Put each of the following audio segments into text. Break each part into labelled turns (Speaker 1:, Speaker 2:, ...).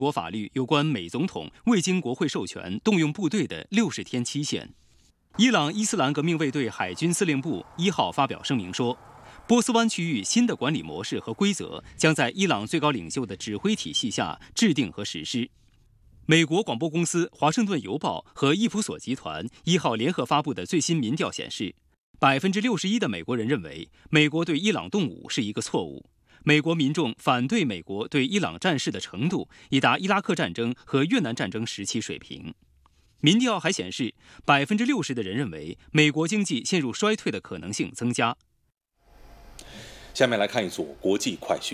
Speaker 1: 国法律有关美总统未经国会授权动用部队的60天期限。伊朗伊斯兰革命卫队海军司令部1号发表声明说，波斯湾区域新的管理模式和规则将在伊朗最高领袖的指挥体系下制定和实施。美国广播公司《华盛顿邮报》和伊普索集团1号联合发布的最新民调显示，61%的美国人认为美国对伊朗动武是一个错误。美国民众反对美国对伊朗战事的程度已达伊拉克战争和越南战争时期水平。民调还显示，60%的人认为美国经济陷入衰退的可能性增加。
Speaker 2: 下面来看一组国际快讯。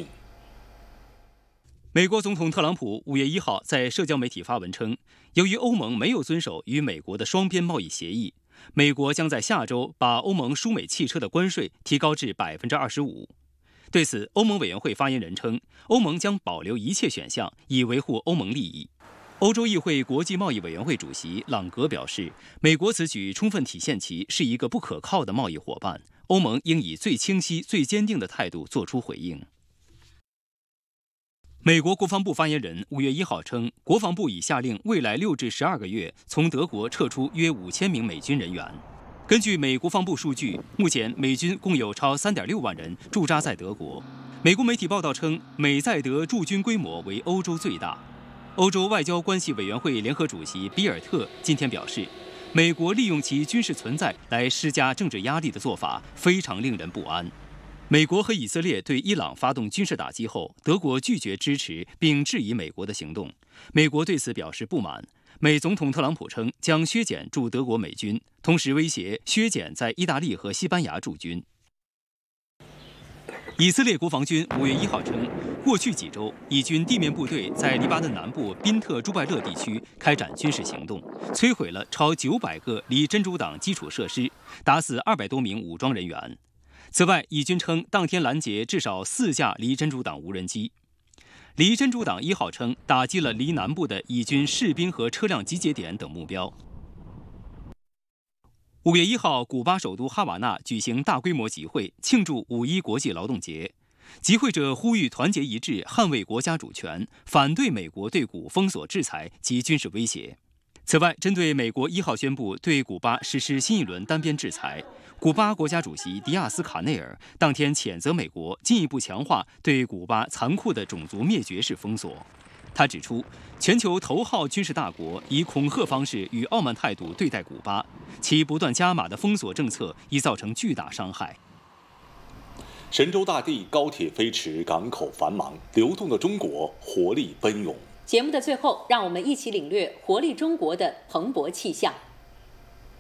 Speaker 1: 美国总统特朗普5月1号在社交媒体发文称，由于欧盟没有遵守与美国的双边贸易协议，美国将在下周把欧盟输美汽车的关税提高至25%。对此，欧盟委员会发言人称，欧盟将保留一切选项，以维护欧盟利益。欧洲议会国际贸易委员会主席朗格表示，美国此举充分体现其是一个不可靠的贸易伙伴，欧盟应以最清晰、最坚定的态度作出回应。美国国防部发言人5月1号称，国防部已下令未来6至12个月从德国撤出约5000名美军人员。根据美国防部数据，目前美军共有超3.6万人驻扎在德国。美国媒体报道称，美在德驻军规模为欧洲最大。欧洲外交关系委员会联合主席比尔特今天表示，美国利用其军事存在来施加政治压力的做法非常令人不安。美国和以色列对伊朗发动军事打击后，德国拒绝支持并质疑美国的行动。美国对此表示不满。美总统特朗普称将削减驻德国美军，同时威胁削减在意大利和西班牙驻军。以色列国防军5月1号称，过去几周，以军地面部队在黎巴嫩南部宾特朱拜勒地区开展军事行动，摧毁了超900个离真主党基础设施，打死200多名武装人员。此外，以军称当天拦截至少4架离真主党无人机。离真主党1号称打击了离南部的以军士兵和车辆集结点等目标。5月1号，古巴首都哈瓦那举行大规模集会，庆祝5·1国际劳动节。集会者呼吁团结一致，捍卫国家主权，反对美国对古封锁制裁及军事威胁。此外，针对美国1号宣布对古巴实施新一轮单边制裁，古巴国家主席迪亚斯卡内尔当天谴责美国进一步强化对古巴残酷的种族灭绝式封锁。他指出，全球头号军事大国以恐吓方式与傲慢态度对待古巴，其不断加码的封锁政策已造成巨大伤害。
Speaker 2: 神州大地，高铁飞驰，港口繁忙，流动的中国活力奔涌。
Speaker 3: 节目的最后，让我们一起领略活力中国的蓬勃气象。